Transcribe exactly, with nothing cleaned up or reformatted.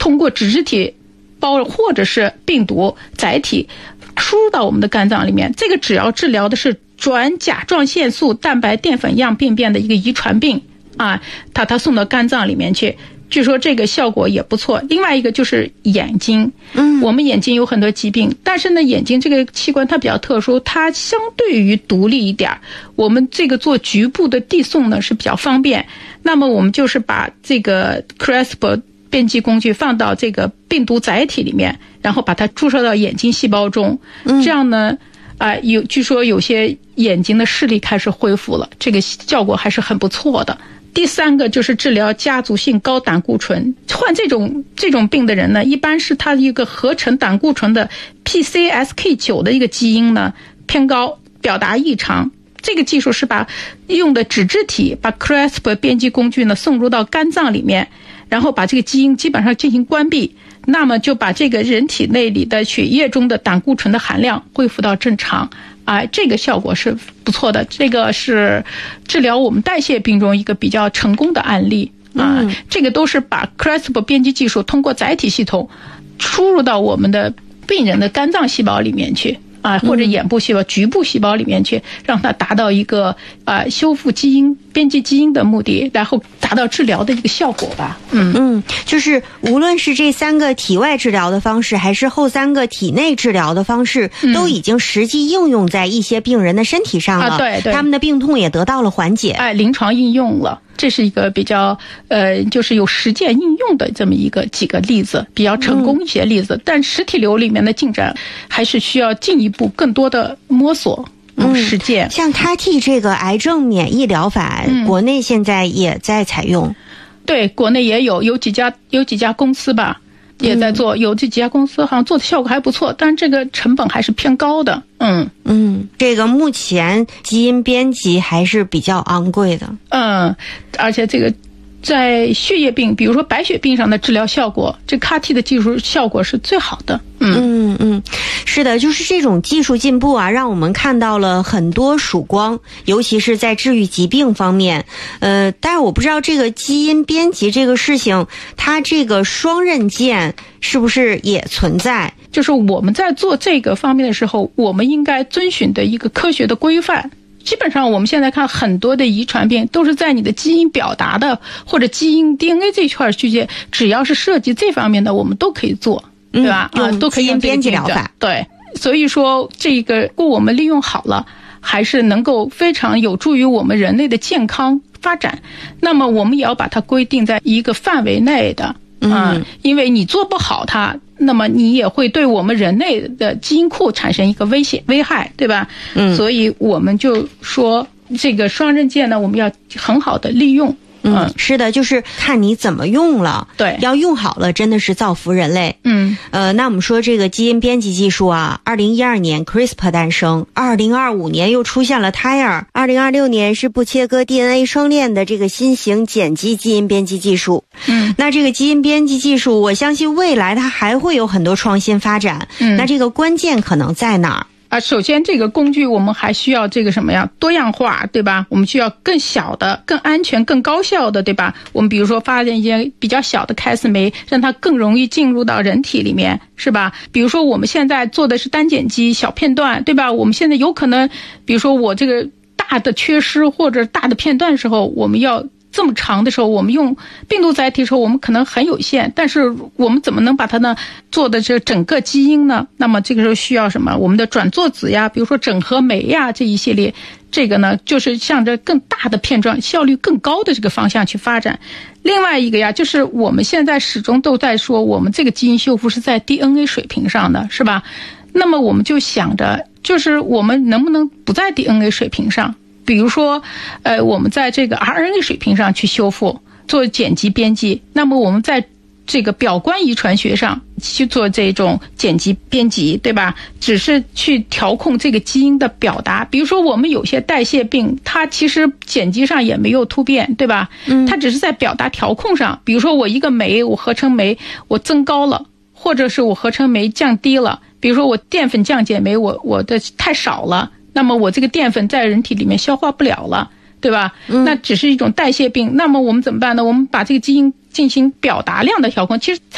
通过脂质体包或者是病毒载体输入到我们的肝脏里面，这个只要治疗的是转甲状腺素蛋白淀粉样病变的一个遗传病啊，它它送到肝脏里面去，据说这个效果也不错。另外一个就是眼睛，嗯，我们眼睛有很多疾病，但是呢，眼睛这个器官它比较特殊，它相对于独立一点，我们这个做局部的递送呢是比较方便。那么我们就是把这个 CRISPR 编辑工具放到这个病毒载体里面，然后把它注射到眼睛细胞中，嗯、这样呢，啊、呃，有据说有些眼睛的视力开始恢复了，这个效果还是很不错的。第三个就是治疗家族性高胆固醇，患这种这种病的人呢，一般是他一个合成胆固醇的 P C S K 九 的一个基因呢偏高，表达异常。这个技术是把用的脂质体把 CRISPR 编辑工具呢送入到肝脏里面，然后把这个基因基本上进行关闭，那么就把这个人体内里的血液中的胆固醇的含量恢复到正常。啊，这个效果是不错的，这个是治疗我们代谢病中一个比较成功的案例啊。嗯、这个都是把 CRISPR 编辑技术通过载体系统输入到我们的病人的肝脏细胞里面去啊，或者眼部细胞、局部细胞里面去，让它达到一个啊修复基因、编辑基因的目的，然后达到治疗的一个效果吧。嗯嗯，就是无论是这三个体外治疗的方式，还是后三个体内治疗的方式，嗯、都已经实际应用在一些病人的身体上了。啊，对对，他们的病痛也得到了缓解。 哎，临床应用了。这是一个比较呃，就是有实践应用的这么一个几个例子，比较成功一些例子。嗯、但实体瘤里面的进展还是需要进一步更多的摸索、嗯、实践。 像 C A R T 这个癌症免疫疗法，嗯、国内现在也在采用。 对，国内也有有几家有几家公司吧。也在做，有这几家公司好像做的效果还不错，但这个成本还是偏高的。嗯嗯，这个目前基因编辑还是比较昂贵的。 嗯，而且这个在血液病，比如说白血病上的治疗效果，这 C A R T 的技术效果是最好的。 嗯嗯嗯，是的，就是这种技术进步啊，让我们看到了很多曙光，尤其是在治愈疾病方面。呃，但是我不知道这个基因编辑这个事情，它这个双刃剑是不是也存在？ 就是我们在做这个方面的时候，我们应该遵循的一个科学的规范。基本上我们现在看很多的遗传病都是在你的基因表达的或者基因 D N A 这一块去界，只要是涉及这方面的我们都可以做，对吧？ 嗯、 啊，都可以用基因编辑疗法。 对，所以说这个如果我们利用好了，还是能够非常有助于我们人类的健康发展。那么我们也要把它规定在一个范围内的。嗯，因为你做不好它，那么你也会对我们人类的基因库产生一个危险危害，对吧？嗯，所以我们就说这个双刃剑呢，我们要很好的利用。 嗯，是的，就是看你怎么用了。 对， 要用好了，真的是造福人类。 嗯， 呃，那我们说这个基因编辑技术啊，二零一二年 CRISPR 诞生，二零二五年又出现了胎儿，二零二六年是不切割 D N A 双链的这个新型碱基基因编辑技术。嗯，那这个基因编辑技术，我相信未来它还会有很多创新发展。嗯，那这个关键可能在哪儿？ 啊，首先这个工具我们还需要这个什么呀？多样化，对吧？我们需要更小的、更安全、更高效的，对吧？我们比如说发现一些比较小的开司酶，让它更容易进入到人体里面，是吧？比如说我们现在做的是单碱基小片段，对吧？我们现在有可能，比如说我这个大的缺失或者大的片段的时候，我们要这么长的时候，我们用病毒载体的时候，我们可能很有限，但是我们怎么能把它呢做的这整个基因呢？那么这个时候需要什么？我们的转作子呀，比如说整合酶呀这一系列，这个呢就是向着更大的片状、效率更高的这个方向去发展。另外一个呀，就是我们现在始终都在说，我们这个基因修复是在 D N A 水平上的，是吧？那么我们就想着，就是我们能不能不在 D N A 水平上？比如说，呃，我们在这个 R N A 水平上去修复，做碱基编辑，那么我们在这个表观遗传学上去做这种碱基编辑，对吧？只是去调控这个基因的表达。比如说我们有些代谢病，它其实碱基上也没有突变，对吧？嗯，它只是在表达调控上。比如说我一个酶，我合成酶我增高了，或者是我合成酶降低了。比如说我淀粉降解酶，我我的太少了。那么我这个淀粉在人体里面消化不了了，对吧？嗯、那只是一种代谢病。那么我们怎么办呢？我们把这个基因进行表达量的调控，其实它